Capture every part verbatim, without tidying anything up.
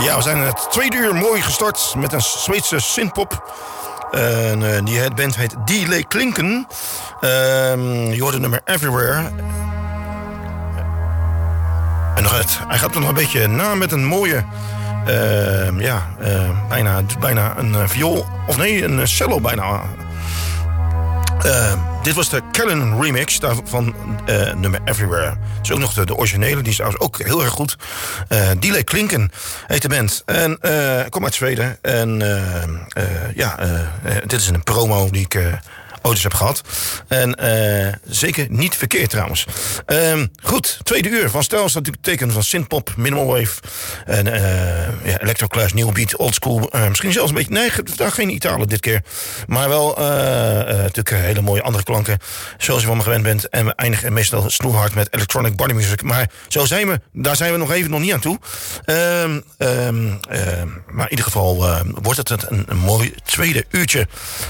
Ja, we zijn het tweede uur mooi gestart met een Zweedse synthpop. En uh, die band heet Die Klinken. Uh, je hoort het nummer Everywhere. En nog het, hij gaat er nog een beetje na met een mooie... Uh, ja, uh, bijna, bijna een uh, viool. Of nee, een cello bijna. Uh, dit was de Kellen remix van uh, nummer Everywhere. Het is ook nog de, de originele, die is trouwens ook heel erg goed. Uh, Die Klinken heet de band. En uh, kom uit Zweden. En uh, uh, ja, uh, uh, dit is een promo die ik... Uh, auto's heb gehad. En uh, zeker niet verkeerd trouwens. Uh, goed, tweede uur van Stijl is natuurlijk teken van synthpop, minimal wave en uh, ja, electroclash, new beat, oldschool. Uh, misschien zelfs een beetje, nee, daar geen Italië dit keer. Maar wel uh, uh, natuurlijk hele mooie andere klanken, zoals je van me gewend bent. En we eindigen meestal snoeihard met electronic body music. Maar zo zijn we, daar zijn we nog even nog niet aan toe. Uh, uh, uh, maar in ieder geval uh, wordt het een, een mooi tweede uurtje.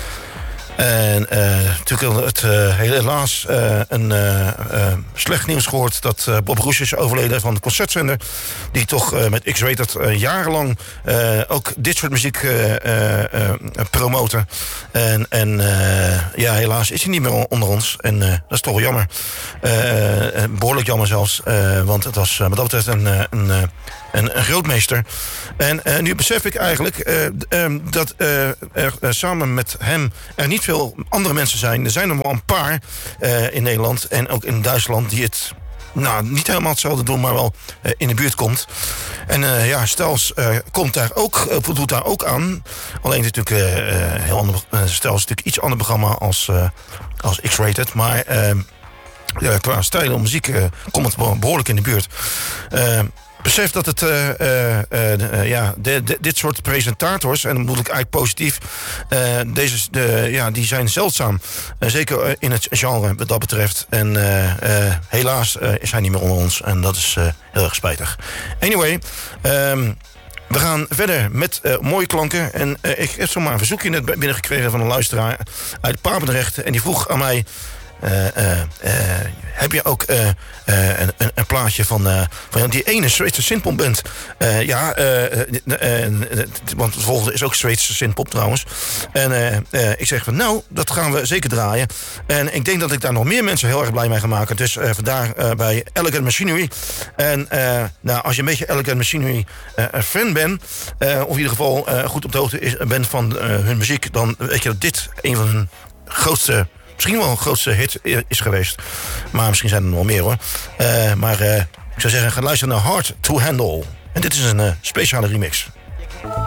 En uh, natuurlijk het uh, helaas uh, een uh, uh, slecht nieuws gehoord dat uh, Bob Roes is overleden van de concertzender. Die toch uh, met X-Rated uh, jarenlang uh, ook dit soort muziek uh, uh, uh, promoten. En, en uh, ja, helaas is hij niet meer onder ons. En uh, dat is toch wel jammer. Uh, behoorlijk jammer zelfs. Uh, want het was uh, wat dat betreft een... Uh, een uh, Een, een grootmeester. En uh, nu besef ik eigenlijk uh, uh, dat uh, er uh, samen met hem er niet veel andere mensen zijn. Er zijn er wel een paar uh, in Nederland en ook in Duitsland die het nou, niet helemaal hetzelfde doen, maar wel uh, in de buurt komt. En uh, ja, Stels uh, komt daar ook, uh, voldoet daar ook aan. Alleen natuurlijk uh, uh, heel ander, uh, Stels is natuurlijk iets ander programma als, uh, als X-Rated, maar uh, ja, qua stijl en muziek uh, komt het behoorlijk in de buurt. Uh, Besef dat het, uh, uh, uh, ja, de, de, dit soort presentators, en dan bedoel ik eigenlijk positief, uh, deze, de, ja, die zijn zeldzaam. Uh, zeker in het genre wat dat betreft. En uh, uh, helaas uh, is hij niet meer onder ons. En dat is uh, heel erg spijtig. Anyway, um, we gaan verder met uh, mooie klanken. En uh, ik heb zomaar een verzoekje net binnengekregen van een luisteraar uit Papendrecht. En die vroeg aan mij... Uh, uh, uh, heb je ook uh, uh, een, een plaatje van, uh, van die ene Zweedse synthpopband? Uh, ja, uh, uh, uh, want de volgende is ook Zweedse synthpop trouwens. En uh, uh, ik zeg van nou, dat gaan we zeker draaien. En ik denk dat ik daar nog meer mensen heel erg blij mee ga maken. Dus uh, vandaar uh, bij Elegant Machinery. En uh, nou, als je een beetje Elegant Machinery uh, fan bent, uh, of in ieder geval uh, goed op de hoogte is, bent van uh, hun muziek, dan weet je dat dit een van hun grootste... Misschien wel een grootste hit is geweest. Maar misschien zijn er nog wel meer hoor. Uh, maar uh, ik zou zeggen, ga luisteren naar Hard to Handle. En dit is een uh, speciale remix.